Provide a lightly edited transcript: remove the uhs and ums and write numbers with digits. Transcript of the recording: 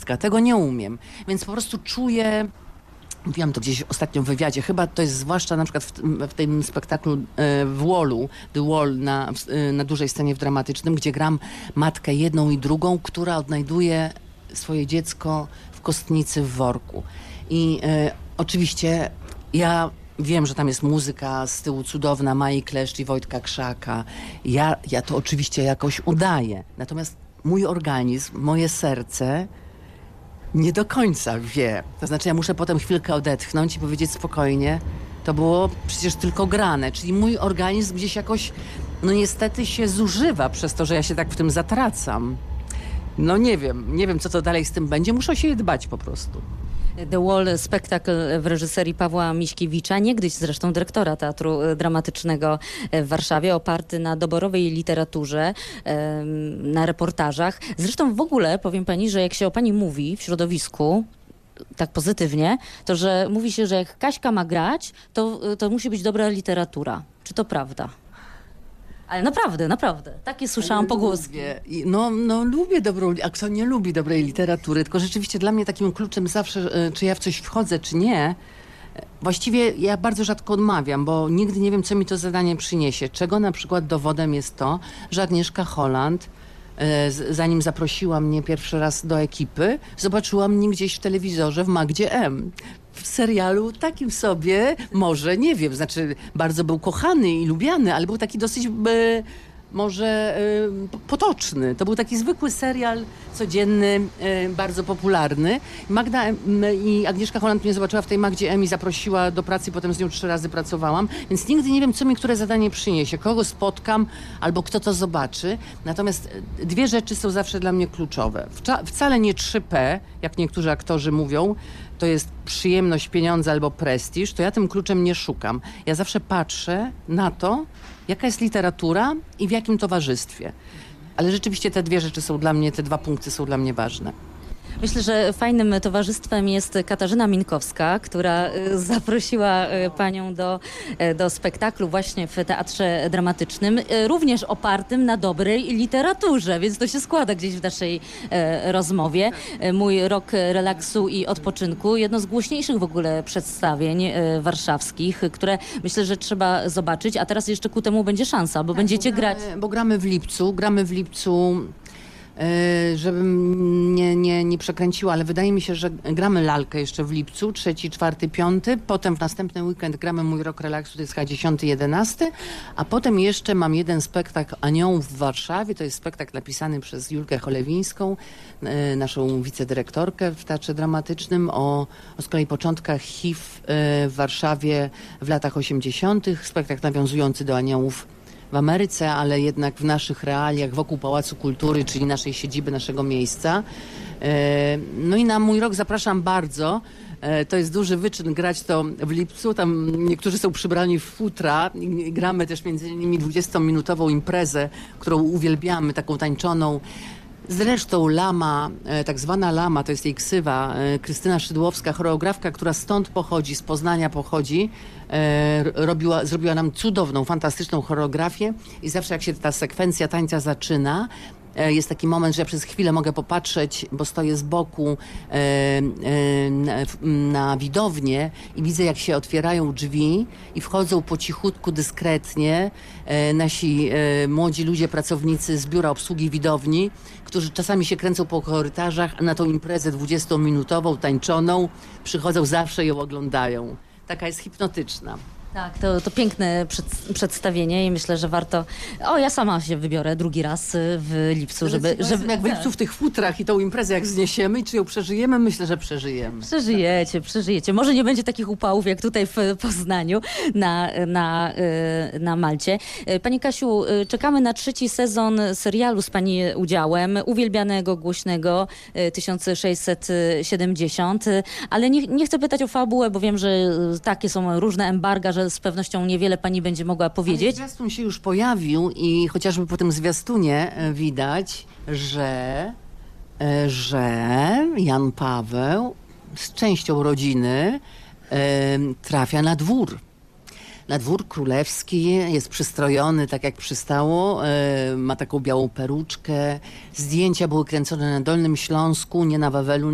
artystka. Tego nie umiem. Więc po prostu czuję... Mówiłam to gdzieś ostatnio w wywiadzie. Chyba to jest zwłaszcza na przykład w tym spektaklu w Wallu, The Wall na dużej scenie w dramatycznym, gdzie gram matkę jedną i drugą, która odnajduje swoje dziecko w kostnicy w worku. I oczywiście ja wiem, że tam jest muzyka z tyłu cudowna, Mai Kleszcz i Wojtka Krzaka. Ja to oczywiście jakoś udaję. Natomiast mój organizm, moje serce nie do końca wie. To znaczy ja muszę potem chwilkę odetchnąć i powiedzieć spokojnie, to było przecież tylko grane. Czyli mój organizm gdzieś jakoś, no niestety się zużywa przez to, że ja się tak w tym zatracam. No nie wiem co to dalej z tym będzie. Muszę o siebie dbać po prostu. The Wall, spektakl w reżyserii Pawła Miśkiewicza, niegdyś zresztą dyrektora Teatru Dramatycznego w Warszawie, oparty na doborowej literaturze, na reportażach. Zresztą w ogóle powiem pani, że jak się o pani mówi w środowisku, tak pozytywnie, to że mówi się, że jak Kaśka ma grać, to musi być dobra literatura. Czy to prawda? Ale naprawdę. Takie słyszałam pogłoski. No lubię a kto nie lubi dobrej literatury, tylko rzeczywiście dla mnie takim kluczem zawsze, czy ja w coś wchodzę, czy nie, właściwie ja bardzo rzadko odmawiam, bo nigdy nie wiem, co mi to zadanie przyniesie. Czego na przykład dowodem jest to, że Agnieszka Holland, zanim zaprosiła mnie pierwszy raz do ekipy, zobaczyła mnie gdzieś w telewizorze w Magdzie M. W serialu takim sobie, może, nie wiem, znaczy bardzo był kochany i lubiany, ale był taki dosyć może potoczny. To był taki zwykły serial codzienny, bardzo popularny. Magda i Agnieszka Holland mnie zobaczyła w tej Magdzie M i zaprosiła do pracy, potem z nią 3 razy pracowałam, więc nigdy nie wiem, co mi które zadanie przyniesie, kogo spotkam albo kto to zobaczy. Natomiast 2 rzeczy są zawsze dla mnie kluczowe. Wcale nie 3P, jak niektórzy aktorzy mówią, to jest przyjemność, pieniądze albo prestiż, to ja tym kluczem nie szukam. Ja zawsze patrzę na to, jaka jest literatura i w jakim towarzystwie. Ale rzeczywiście te 2 rzeczy są dla mnie, te 2 punkty są dla mnie ważne. Myślę, że fajnym towarzystwem jest Katarzyna Minkowska, która zaprosiła panią do spektaklu właśnie w Teatrze Dramatycznym, również opartym na dobrej literaturze, więc to się składa gdzieś w naszej rozmowie. Mój rok relaksu i odpoczynku, jedno z głośniejszych w ogóle przedstawień warszawskich, które myślę, że trzeba zobaczyć, a teraz jeszcze ku temu będzie szansa, bo będziecie grać. Bo gramy w lipcu, żebym nie przekręciła, ale wydaje mi się, że gramy lalkę jeszcze w lipcu, 3., 4., 5. Potem w następny weekend gramy mój rok relaksu, to jest chyba 10., 11. A potem jeszcze mam jeden spektakl Aniołów w Warszawie. To jest spektakl napisany przez Julkę Cholewińską, naszą wicedyrektorkę w Teatrze Dramatycznym, o z kolei początkach HIV w Warszawie w latach 80. Spektakl nawiązujący do Aniołów w Ameryce, ale jednak w naszych realiach wokół Pałacu Kultury, czyli naszej siedziby, naszego miejsca. No i na mój rok zapraszam bardzo. To jest duży wyczyn grać to w lipcu. Tam niektórzy są przybrani w futra. Gramy też między innymi 20-minutową imprezę, którą uwielbiamy, taką tańczoną. Zresztą Lama, tak zwana Lama, to jest jej ksywa, Krystyna Szydłowska, choreografka, która stąd pochodzi, z Poznania pochodzi, zrobiła nam cudowną, fantastyczną choreografię i zawsze jak się ta sekwencja tańca zaczyna, jest taki moment, że ja przez chwilę mogę popatrzeć, bo stoję z boku na widownię i widzę, jak się otwierają drzwi i wchodzą po cichutku, dyskretnie nasi młodzi ludzie, pracownicy z biura obsługi widowni, którzy czasami się kręcą po korytarzach, a na tą imprezę 20-minutową, tańczoną, przychodzą zawsze i ją oglądają. Taka jest hipnotyczna. Tak, to piękne przedstawienie i myślę, że warto... ja sama się wybiorę drugi raz w lipcu, żeby jak w lipcu w tych futrach i tą imprezę jak zniesiemy i czy ją przeżyjemy, myślę, że przeżyjemy. Przeżyjecie. Może nie będzie takich upałów jak tutaj w Poznaniu na Malcie. Pani Kasiu, czekamy na 3. sezon serialu z pani udziałem, uwielbianego, głośnego 1670, ale nie chcę pytać o fabułę, bo wiem, że takie są różne embarga, że z pewnością niewiele pani będzie mogła powiedzieć. Ale zwiastun się już pojawił i chociażby po tym zwiastunie widać, że Jan Paweł z częścią rodziny trafia na dwór. Na dwór królewski, jest przystrojony tak jak przystało, ma taką białą peruczkę. Zdjęcia były kręcone na Dolnym Śląsku, nie na Wawelu,